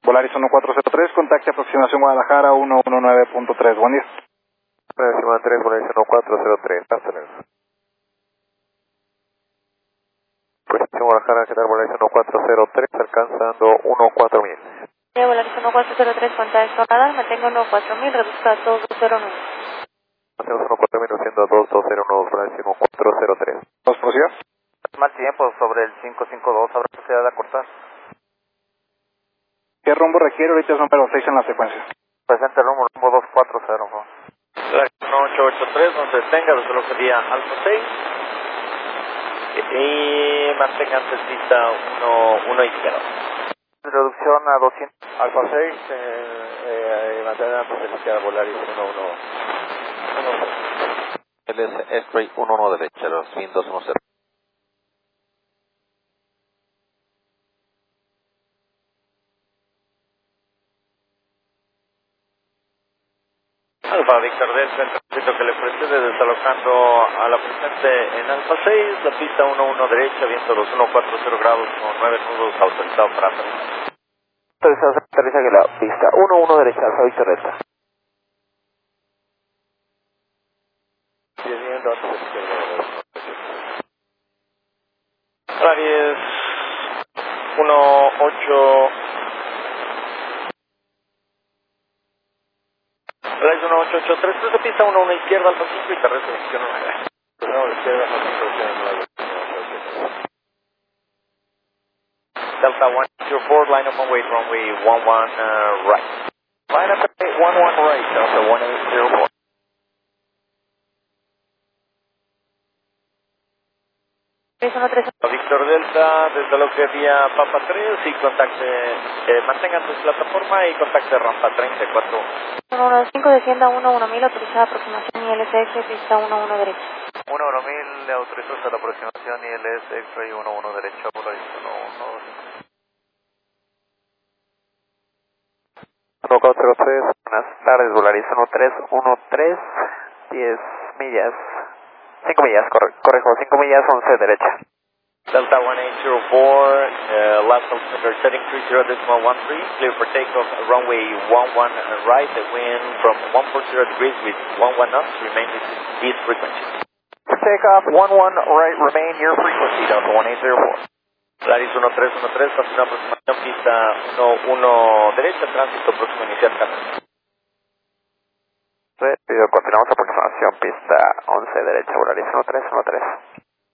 Volaris 1403, contacte aproximación Guadalajara 119.3, buen día. Aproximación 3, Volaris 1403, afternoon. Aproximación Guadalajara, ¿qué tal? Volaris 1403, alcanzando 14000. Volaris 1403, contacto radar, mantengo 14000, reduzca a 209. Hacemos 14000, haciendo 2209, Volaris 1403. ¿Dos prosiga? Mal tiempo sobre el 552, habrá posibilidad de acortar. ¿Qué rumbo requiere? Ahorita es número 6 en la secuencia. Presente rumbo 240. Volaris 1883, donde detenga, desde lo que sería Alfa 6. Y mantengan pista 1 izquierda. Reducción a 200. Alfa 6, mantengan pista izquierda, Volaris 11. Él es X-Ray 11 derecha, los Wind 210. Alfa Víctor Delta, el tránsito que le precede desalojando a la presente en Alfa 6, la pista 11 derecha, viento 2140 grados con 9 nudos autorizado para aterrizar. Aterriza que la pista 11 derecha, Alfa Víctor Delta. Viendo antes de izquierda. Volaris 18... Volaris 1883, desde pista 11 izquierda, Alfa 5 y terrestre dirección 9. Delta 104, line up on wait, runway 11 right. Line up 11 right, Delta 1804. Víctor Delta, desde lo que vía Papa 3 y contacte, mantengan su plataforma y contacte rampa 34. 115, descienda 11000, autorizada aproximación ILSX, pista 11 derecha. 11000 le autorizó hasta la aproximación y el es X-Ray 11 derecha, Volaris 11. 1403, buenas tardes, Volaris 1313, 10 millas, 5 millas, correjo, 5 millas, 11 derecha. Delta 1804, last altimeter setting 30.13, clear for takeoff, runway 11 right, wind from 140 degrees with 11 knots, remain with this frequency. For takeoff, 11 right, remain your frequency, Delta 1804. Volaris 1313, continúa aproximación, pista 11 derecha, tránsito próximo a iniciar carga. Continuamos aproximación, pista 11 derecha, Volaris 1313.